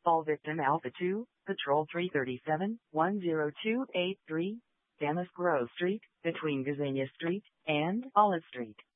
Fall victim Alpha 2, Patrol 337, 10283, Damask Grove Street, between Gazania Street and Olive Street.